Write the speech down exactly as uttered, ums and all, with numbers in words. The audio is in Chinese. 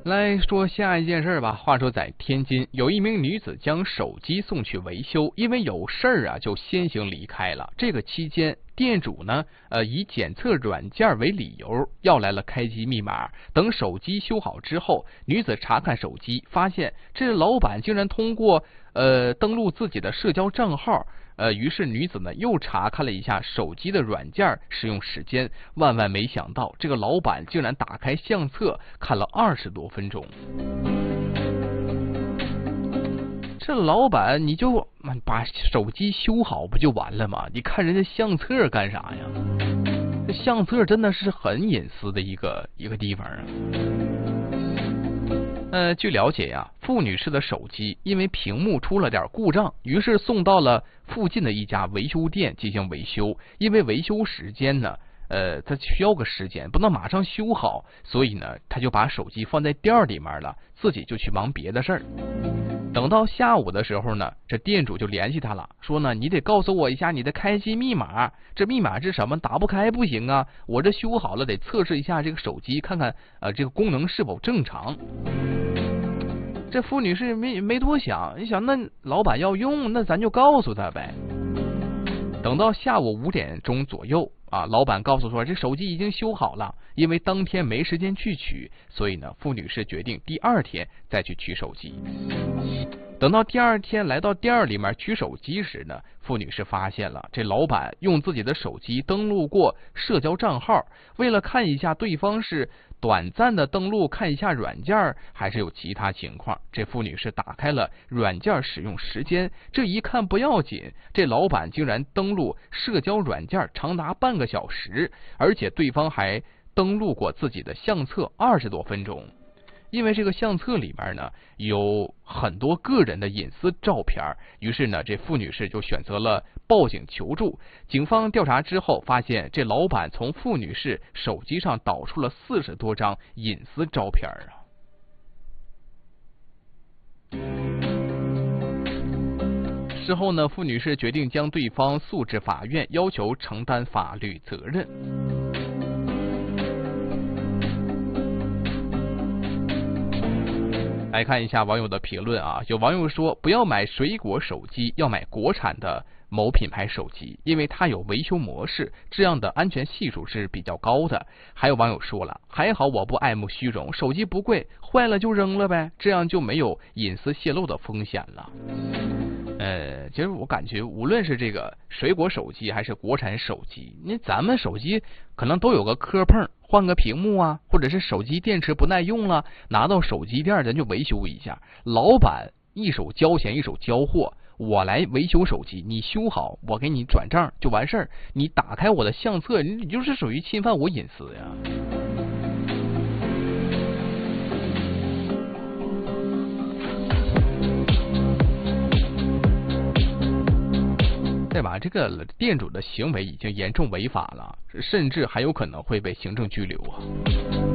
来说下一件事吧。话说在天津，有一名女子将手机送去维修，因为有事儿啊，就先行离开了。这个期间，店主呢，呃，以检测软件为理由，要来了开机密码。等手机修好之后，女子查看手机，发现这老板竟然通过呃登录自己的社交账号。呃，于是女子呢又查看了一下手机的软件使用时间，万万没想到，这个老板竟然打开相册看了二十多分钟。这老板，你就把手机修好不就完了吗？你看人家相册干啥呀？这相册真的是很隐私的一个一个地方啊。呃，据了解呀，傅女士的手机因为屏幕出了点故障，于是送到了附近的一家维修店进行维修。因为维修时间呢，呃，他需要个时间，不能马上修好，所以呢，他就把手机放在店里面了，自己就去忙别的事儿。等到下午的时候呢，这店主就联系他了，说呢，你得告诉我一下你的开机密码，这密码是什么？打不开不行啊，我这修好了得测试一下这个手机，看看呃这个功能是否正常。这傅女士没没多想，你想那老板要用，那咱就告诉他呗。等到下午五点钟左右啊，老板告诉说这手机已经修好了，因为当天没时间去取，所以呢，傅女士决定第二天再去取手机。等到第二天来到店里面取手机时呢，傅女士发现了这老板用自己的手机登录过社交账号，为了看一下对方是短暂的登录看一下软件还是有其他情况，这傅女士打开了软件使用时间，这一看不要紧，这老板竟然登录社交软件长达半个小时，而且对方还登录过自己的相册二十多分钟。因为这个相册里面呢有很多个人的隐私照片，于是呢这傅女士就选择了报警求助。警方调查之后发现，这老板从傅女士手机上导出了四十多张隐私照片啊。事后呢，傅女士决定将对方诉至法院，要求承担法律责任。来看一下网友的评论啊，有网友说不要买水果手机，要买国产的某品牌手机，因为它有维修模式，这样的安全系数是比较高的。还有网友说了，还好我不爱慕虚荣，手机不贵，坏了就扔了呗，这样就没有隐私泄露的风险了。呃，其实我感觉无论是这个水果手机还是国产手机，那咱们手机可能都有个磕碰，换个屏幕啊，或者是手机电池不耐用了，拿到手机店咱就维修一下。老板一手交钱一手交货，我来维修手机，你修好我给你转账就完事儿。你打开我的相册，你就是属于侵犯我隐私呀。对吧？这个店主的行为已经严重违法了，甚至还有可能会被行政拘留啊。